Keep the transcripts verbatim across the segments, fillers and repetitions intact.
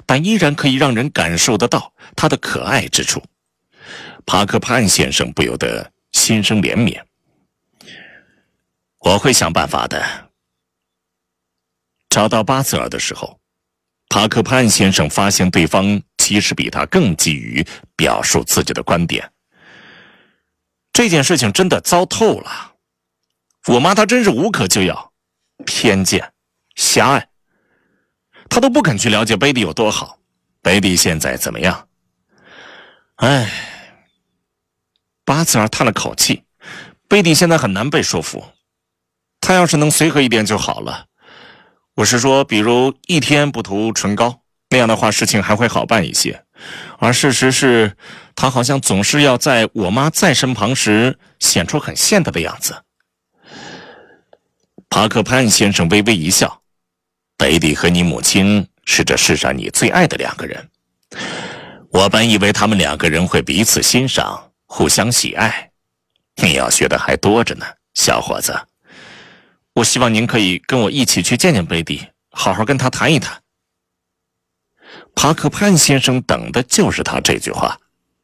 但依然可以让人感受得到他的可爱之处。帕克潘先生不由得心生怜悯。我会想办法的。找到巴泽尔的时候，帕克潘先生发现对方其实比他更急于表述自己的观点。这件事情真的糟透了，我妈她真是无可救药，偏见、狭隘，她都不肯去了解贝蒂有多好。贝蒂现在怎么样？唉，巴泽尔叹了口气，贝蒂现在很难被说服，他要是能随和一点就好了。我是说，比如一天不涂唇膏，那样的话事情还会好办一些。而事实是，他好像总是要在我妈在身旁时显出很现代的样子。帕克潘先生微微一笑，贝蒂和你母亲是这世上你最爱的两个人。我本以为他们两个人会彼此欣赏，互相喜爱。你要学的还多着呢，小伙子。我希望您可以跟我一起去见见贝蒂，好好跟他谈一谈。帕克潘先生等的就是他这句话。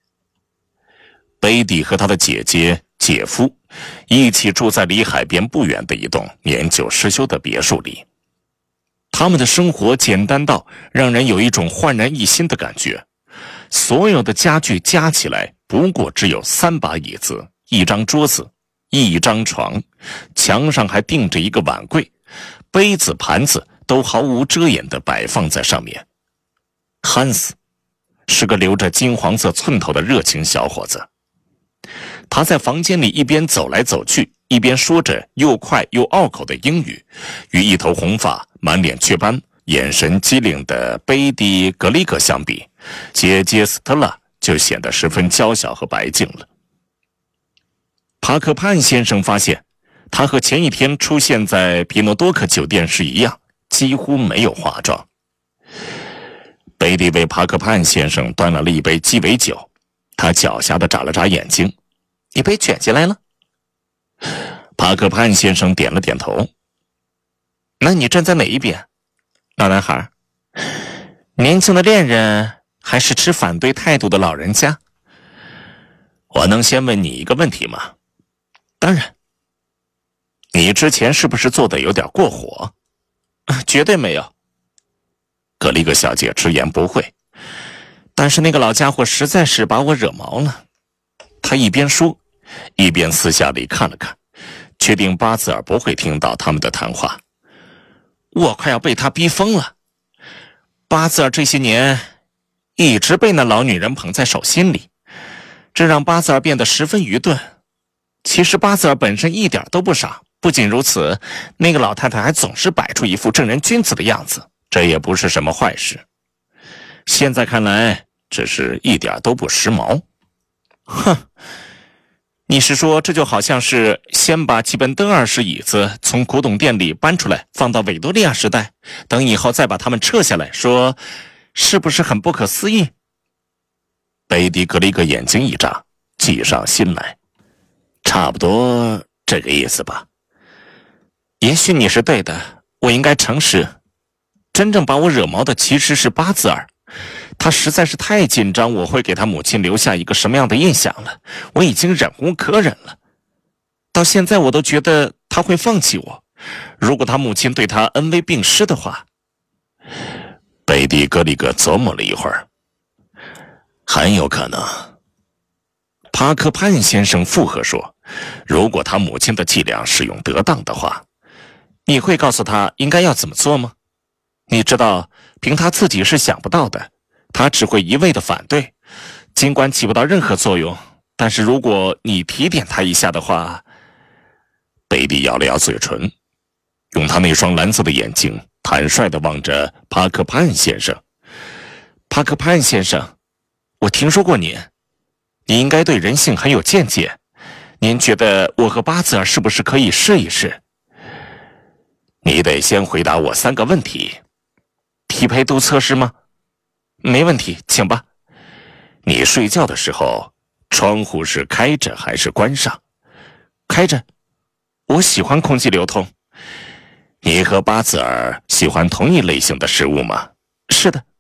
贝蒂和他的姐姐、姐夫一起住在离海边不远的一栋年久失修的别墅里。他们的生活简单到让人有一种焕然一新的感觉。所有的家具加起来不过只有三把椅子、一张桌子、一张床，墙上还钉着一个碗柜，杯子盘子都毫无遮掩地摆放在上面。汉斯是个留着金黄色寸头的热情小伙子，他在房间里一边走来走去，一边说着又快又拗口的英语，与一头红发、满脸雀斑、眼神机灵的贝蒂·格里格相比，姐姐斯特拉就显得十分娇小和白净了。帕克潘先生发现，他和前一天出现在皮诺多克酒店时一样，几乎没有化妆。贝蒂为帕克潘先生端来了一杯鸡尾酒，他狡黠地眨了眨眼睛：“你被卷进来了？”帕克潘先生点了点头。“那你站在哪一边？”老男孩。“年轻的恋人还是持反对态度的老人家？”“我能先问你一个问题吗？”“当然。”“你之前是不是做的有点过火？”“绝对没有。”格里格小姐直言不讳，但是那个老家伙实在是把我惹毛了。他一边说，一边私下里看了看，确定巴兹尔不会听到他们的谈话。我快要被他逼疯了。巴兹尔这些年一直被那老女人捧在手心里，这让巴兹尔变得十分愚钝。其实巴兹尔本身一点都不傻，不仅如此，那个老太太还总是摆出一副正人君子的样子，这也不是什么坏事。现在看来，只是一点都不时髦。哼，你是说这就好像是先把几本登二式椅子从古董店里搬出来，放到维多利亚时代，等以后再把它们撤下来，说是不是很不可思议？贝蒂格里格眼睛一眨，计上心来。差不多这个意思吧。也许你是对的，我应该诚实。真正把我惹毛的其实是巴兹尔，他实在是太紧张我会给他母亲留下一个什么样的印象了，我已经忍无可忍了。到现在我都觉得他会放弃我，如果他母亲对他恩威并施的话。贝蒂格里格琢磨了一会儿。很有可能。帕克潘先生附和说，如果他母亲的伎俩使用得当的话。你会告诉他应该要怎么做吗？你知道，凭他自己是想不到的，他只会一味的反对，尽管起不到任何作用，但是如果你提点他一下的话。贝蒂咬了咬嘴唇，用他那双蓝色的眼睛坦率地望着帕克潘先生。帕克潘先生，我听说过您，你应该对人性很有见解，您觉得我和巴兹尔是不是可以试一试？你得先回答我三个问题。匹配度测试吗？没问题，请吧。你睡觉的时候，窗户是开着还是关上？开着。我喜欢空气流通。你和巴兹尔喜欢同一类型的食物吗？是的。